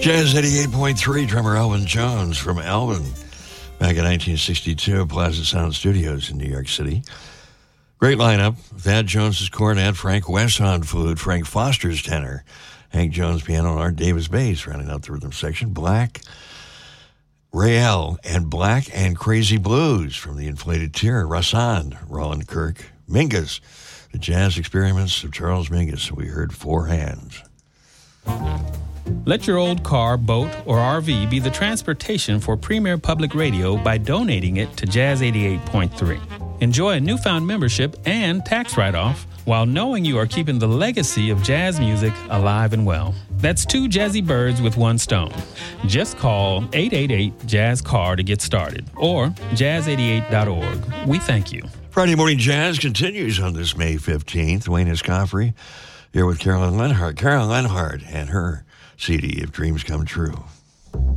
Jazz 88.3, drummer Elvin Jones from Elvin, back in 1962, Plaza Sound Studios in New York City. Great lineup. Thad Jones's cornet, Frank West on flute, Frank Foster's tenor, Hank Jones piano, and Art Davis bass, rounding out the rhythm section. Black, Rael, and Black and Crazy Blues from the Inflated Tear, Rassand, Roland Kirk, Mingus, the jazz experiments of Charles Mingus. We heard Four Hands. Let your old car, boat, or RV be the transportation for Premier Public Radio by donating it to Jazz 88.3. Enjoy a newfound membership and tax write-off while knowing you are keeping the legacy of jazz music alive and well. That's two jazzy birds with one stone. Just call 888-JAZZ-CAR to get started or jazz88.org. We thank you. Friday Morning Jazz continues on this May 15th. Wayne Escoffrey here with Carolyn Lenhart. Carolyn Lenhart and her CD, If Dreams Come True.